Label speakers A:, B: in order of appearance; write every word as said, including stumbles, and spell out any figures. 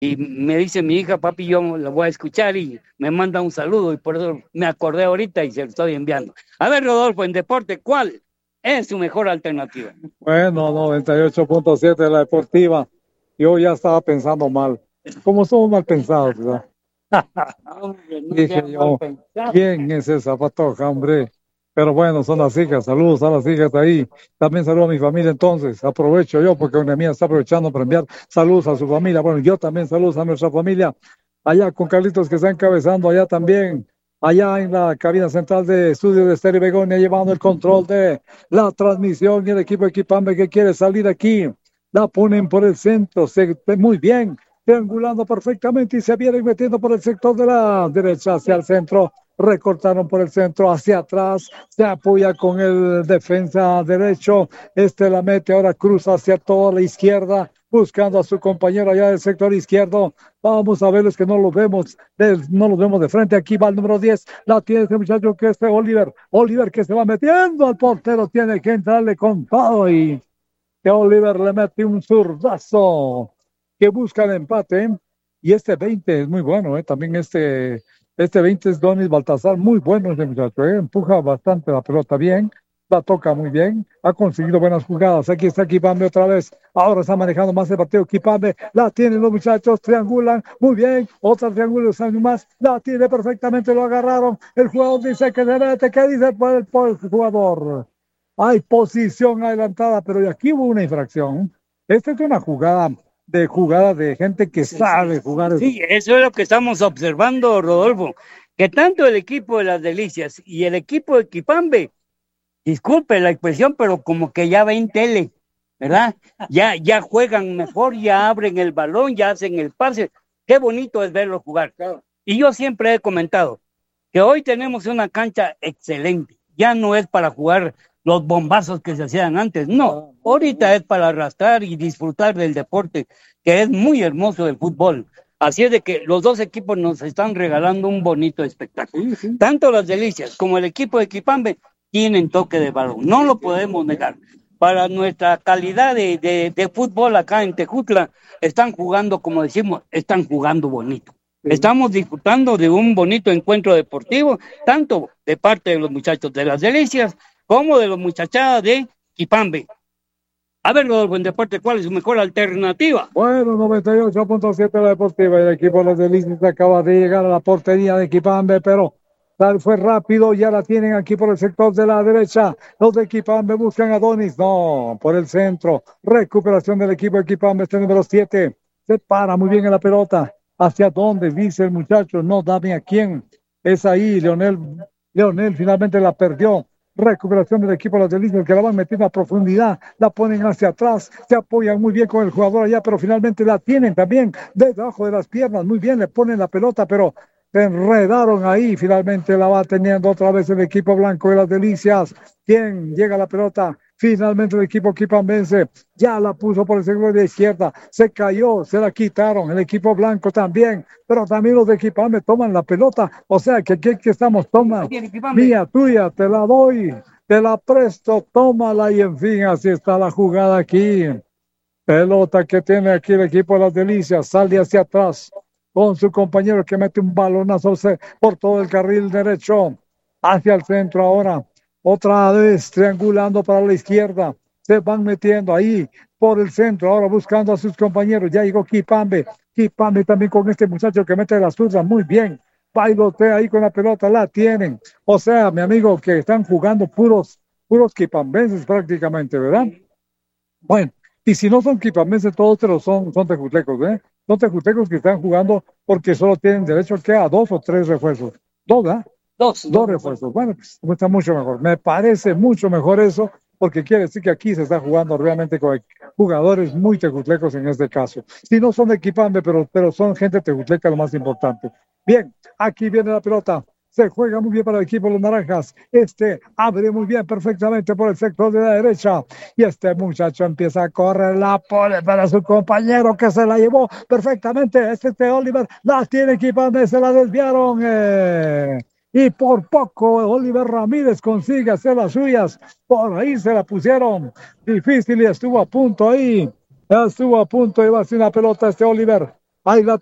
A: Y me dice mi hija, papi, yo la voy a escuchar y me manda un saludo y por eso me acordé ahorita y se lo estoy enviando. A ver, Rodolfo, en deporte, ¿cuál es su mejor alternativa?
B: Bueno, noventa y ocho punto siete de la deportiva. Yo ya estaba pensando mal. Como somos mal pensados, ¿verdad?
A: Hombre, no
B: Dije
A: sea mal
B: yo,
A: pensado.
B: ¿quién es esa patoja, hombre? Pero bueno, son las hijas. Saludos a las hijas ahí. También saludo a mi familia entonces. Aprovecho yo porque una mía está aprovechando para enviar saludos a su familia. Bueno, yo también saludos a nuestra familia. Allá con Carlitos que está encabezando allá también. Allá en la cabina central de estudio de Estéreo Begonia, llevando el control de la transmisión y el equipo Equipame que quiere salir aquí. La ponen por el centro. Se, muy bien triangulando perfectamente y se vienen metiendo por el sector de la derecha hacia el centro. Recortaron por el centro hacia atrás, se apoya con el defensa derecho, este la mete, ahora cruza hacia toda la izquierda, buscando a su compañero allá del sector izquierdo. Vamos a verles que no los vemos, no los vemos de frente. Aquí va el número diez, la tiene este muchacho que es Oliver, Oliver que se va metiendo al portero, tiene que entrarle con todo y que Oliver le mete un zurdazo que busca el empate. Y este veinte es muy bueno, ¿eh? También este, este veinte es Donis Baltazar, muy bueno ese muchacho, ¿eh? Empuja bastante la pelota bien, la toca muy bien, ha conseguido buenas jugadas. Aquí está Kipambe otra vez, ahora está manejando más el partido. Kipambe la tienen los muchachos, triangulan muy bien, otra triangulación más, la tiene perfectamente, lo agarraron. El jugador dice que se mete, ¿qué dice por el, por el jugador? Hay posición adelantada, pero aquí hubo una infracción. Esta es una jugada de jugada de gente que
A: Sí,
B: sabe
A: sí,
B: jugar.
A: sí, eso es lo que estamos observando, Rodolfo, que tanto el equipo de las Delicias y el equipo de Quipambe, disculpe la expresión, pero como que ya ven tele, ¿verdad? Ya, ya juegan mejor, ya abren el balón, ya hacen el pase. Qué bonito es verlos jugar. Y yo siempre he comentado que hoy tenemos una cancha excelente. Ya no es para jugar los bombazos que se hacían antes, no. Ahorita es para arrastrar y disfrutar del deporte, que es muy hermoso el fútbol. Así es de que los dos equipos nos están regalando un bonito espectáculo. Sí, sí. Tanto las Delicias como el equipo de Equipambe tienen toque de balón, no lo podemos negar. Para nuestra calidad de, de, de fútbol acá en Tejutla, están jugando, como decimos, están jugando bonito. Sí. Estamos disfrutando de un bonito encuentro deportivo, tanto de parte de los muchachos de las Delicias como de los muchachadas de Quipambe. A ver, Rodolfo, en deporte, ¿cuál es su mejor alternativa?
B: Bueno, noventa y ocho punto siete la deportiva y el equipo de los Delicias acaba de llegar a la portería de Equipambe, pero tal fue rápido, ya la tienen aquí por el sector de la derecha. Los de Equipambe buscan a Donis, no, por el centro. Recuperación del equipo de Equipambe, este número siete. Se para muy bien en la pelota. ¿Hacia dónde? Dice el muchacho, no, dame a quién. Es ahí, Leonel. Leonel finalmente la perdió. Recuperación del equipo de los Delicias que la van metiendo a profundidad, la ponen hacia atrás, se apoyan muy bien con el jugador allá, pero finalmente la tienen también debajo de las piernas, muy bien, le ponen la pelota, pero se enredaron ahí, finalmente la va teniendo otra vez el equipo blanco de las Delicias. ¿Quién llega a la pelota? Finalmente el equipo quipambense ya la puso por el sector de izquierda, se cayó, se la quitaron, el equipo blanco también, pero también los de Equipambe toman la pelota, o sea que aquí que estamos, toma, mía, tuya, te la doy, te la presto, tómala y en fin, así está la jugada aquí. Pelota que tiene aquí el equipo de las Delicias, sale hacia atrás con su compañero que mete un balonazo por todo el carril derecho, hacia el centro ahora. Otra vez triangulando para la izquierda. Se van metiendo ahí por el centro. Ahora buscando a sus compañeros. Ya llegó Quipambe. Quipambe también con este muchacho que mete la zurda. Muy bien. Bailotea ahí con la pelota. La tienen. O sea, mi amigo, que están jugando puros, puros quipambenses prácticamente, ¿verdad? Bueno, y si no son quipamenses, todos pero son, son tejutecos, ¿eh? Son tejutecos que están jugando porque solo tienen derecho ¿qué? A dos o tres refuerzos. Dos, ¿verdad?
A: Dos.
B: Dos refuerzos. Bueno, pues está mucho mejor. Me parece mucho mejor eso, porque quiere decir que aquí se está jugando realmente con jugadores muy tejutlecos en este caso. Si no son de Equipambe, pero, pero son gente tejutleca, lo más importante. Bien, aquí viene la pelota. Se juega muy bien para el equipo de los naranjas. Este abre muy bien, perfectamente por el sector de la derecha. Y este muchacho empieza a correr, la pone para su compañero que se la llevó perfectamente. Este, este Oliver la tiene Equipambe, se la desviaron. Eh. Y por poco Oliver Ramírez consigue hacer las suyas. Por ahí se la pusieron difícil y estuvo a punto ahí. Estuvo a punto, iba a hacer una pelota este Oliver. Ahí la